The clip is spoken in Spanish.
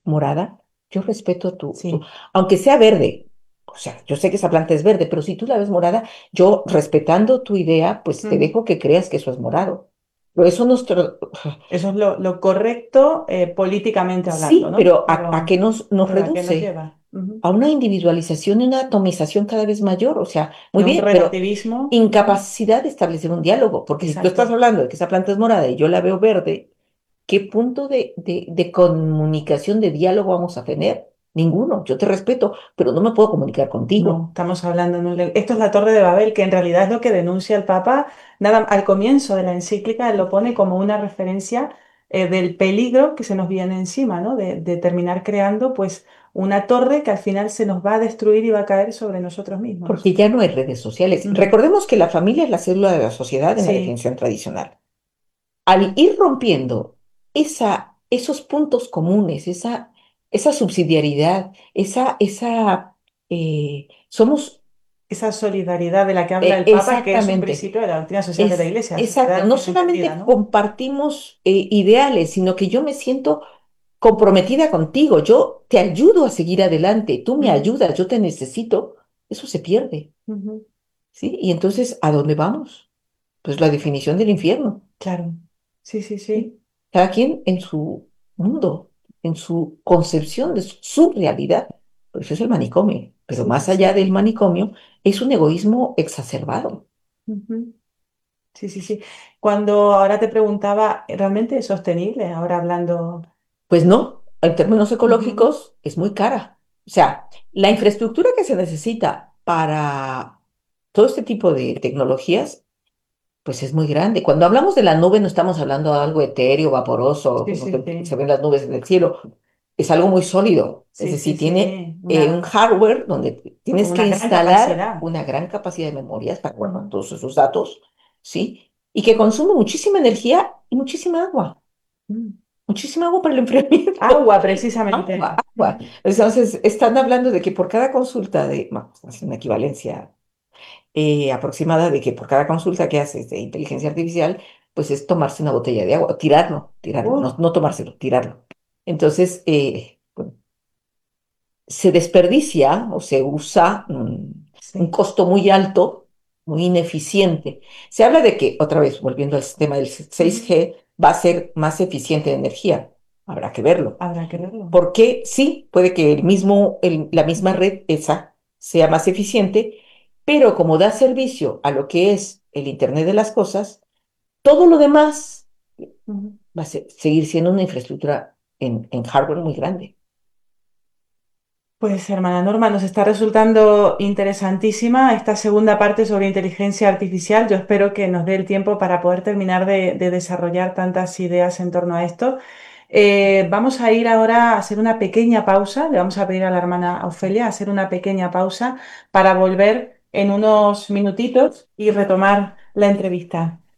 morada, yo respeto Sí. aunque sea verde. O sea, yo sé que esa planta es verde, pero si tú la ves morada, yo respetando tu idea, pues te Ujú. dejo que creas que eso es morado. Pero eso nos... Eso es lo correcto políticamente hablando, Sí, ¿no? pero ¿a qué nos Pero ¿a qué nos reduce? lleva? Ujú. A una individualización y una atomización cada vez mayor. O sea, muy Y a un bien, pero relativismo. Ujú. incapacidad de establecer un diálogo, porque si tú estás Exacto. hablando de que esa planta es morada y yo la veo verde, ¿qué punto de comunicación, de diálogo vamos a tener? Ninguno. Yo te respeto, pero no me puedo comunicar No, contigo. estamos hablando en Esto es la Torre de Babel, que en realidad es lo que denuncia el Papa. Nada, al comienzo de la encíclica él lo pone como una referencia del peligro que se nos viene encima, ¿no? De terminar creando, pues, una torre que al final se nos va a destruir y va a caer sobre nosotros mismos. Porque ya no hay redes sociales. Ujú. Recordemos que la familia es la célula de la sociedad en la Sí, definición tradicional. Al ir rompiendo esos puntos comunes, esa subsidiariedad, somos esa solidaridad de la que habla el Papa, que es un exactamente, principio de la doctrina social de la Iglesia, exacto, sociedad no entendida, solamente ¿no? compartimos ideales, sino que yo me siento comprometida contigo, yo te ayudo a seguir adelante, tú me Ujú, ayudas, yo te necesito, eso se pierde, ujú. ¿sí? Y entonces, ¿a dónde vamos? Pues la definición del infierno. Claro, sí, sí, ¿Sí? sí, Cada quien en su mundo, en su concepción de su realidad. Por eso es el manicomio. Pero sí, sí, más allá sí. del manicomio, es un egoísmo exacerbado. Ujú. Sí, sí, sí. Cuando ahora te preguntaba, ¿realmente es sostenible? Ahora hablando. Pues no, en términos Ujú. ecológicos es muy cara. O sea, la infraestructura que se necesita para todo este tipo de tecnologías, pues es muy grande. Cuando hablamos de la nube, no estamos hablando de algo etéreo, vaporoso, Sí, como sí, que se sí. ven las nubes en el cielo. Es algo muy sólido. Es Sí, sí, decir, tiene sí. un hardware donde Con tienes que una gran instalar capacidad. una gran capacidad de memorias para guardar Ujú. todos esos datos, ¿sí? Y que consume muchísima energía y Mm. muchísima agua para el enfriamiento. Agua, precisamente. Agua. Entonces, están hablando de que por cada consulta bueno, es una equivalencia aproximada de que por cada consulta que haces de inteligencia artificial, pues es tomarse una botella de agua, tirarlo, Uh, no tomárselo, tirarlo. Entonces, bueno, se desperdicia o se usa un sí. costo muy alto, muy ineficiente. Se habla de que, otra vez, volviendo al sistema del Ujú. 6G, va a ser más eficiente de energía. Habrá que verlo. Habrá que verlo. Porque sí, puede que la misma red esa sea más eficiente, pero como da servicio a lo que es el Internet de las cosas, todo lo demás Ujú. va a seguir siendo una infraestructura en hardware muy grande. Pues hermana Norma, nos está resultando interesantísima esta segunda parte sobre inteligencia artificial. Yo espero que nos dé el tiempo para poder terminar de desarrollar tantas ideas en torno a esto. Vamos a ir ahora a hacer una pequeña pausa. Le vamos a pedir a la hermana Ofelia hacer una pequeña pausa para volver en unos minutitos y retomar la entrevista.